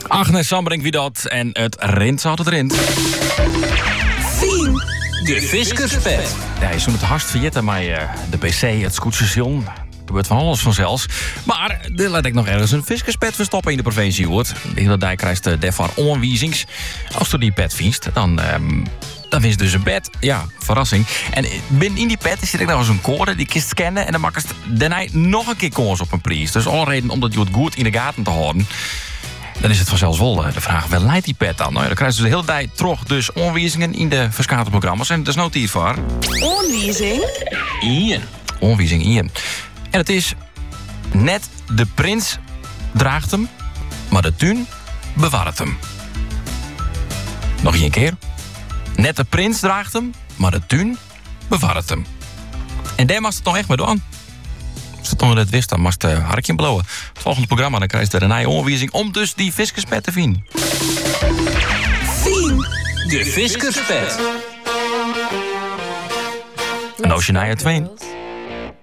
Agnes Sambrink wie dat en het rint zout het rint. Fien, de Fiskerspet. Ja, je zou het hartst verjitten met de pc, het scootsstation. Er gebeurt van alles vanzelfs. Maar er laat ik nog ergens een fiskerspet verstoppen in de provincie, hoort. De hele dijk krijgt daarvoor onwijzings. Als er die pet viest, dan is dus een pet. Ja, verrassing. En binnen in die pet zit ik nog eens een code die kist scannen. En dan maakt het daarna nog een keer koers op een prijs. Dus alle reden om dat je het goed in de gaten te houden. Dan is het vanzelfs wel de vraag, waar leidt die pet dan? Nou ja, dan krijgen ze de hele tijd terug dus onwijzingen in de verschillende programma's. En dat is nou hier voor. Onwijzing? Ian. Onwijzing Ian. En het is net de prins draagt hem, maar de tuin bewaart hem. Nog een keer. Net de prins draagt hem, maar de tuin bewaart hem. En daar mag het toch echt mee doen. Als het nog net wist, dan mag het harkje blowen. Het volgende programma, dan krijg je er een nieuwe onwijzing om dus die fiskerspet te vinden. Fien, de Fiskerspet. En Oceania 2.